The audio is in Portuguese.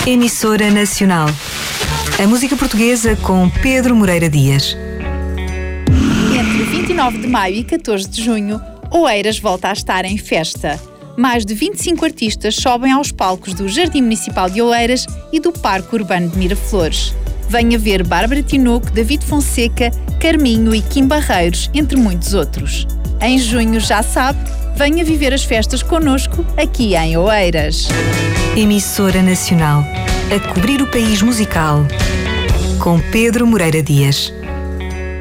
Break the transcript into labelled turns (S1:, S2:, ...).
S1: Emissora Nacional. A música portuguesa com Pedro Moreira Dias.
S2: Entre 29 de maio e 14 de junho, Oeiras volta a estar em festa. Mais de 25 artistas sobem aos palcos do Jardim Municipal de Oeiras e do Parque Urbano de Miraflores. Venha ver Bárbara Tinoco, David Fonseca, Carminho e Kim Barreiros, entre muitos outros. Em junho, já sabe, venha viver as festas connosco aqui em Oeiras.
S1: Emissora Nacional. A cobrir o país musical. Com Pedro Moreira Dias.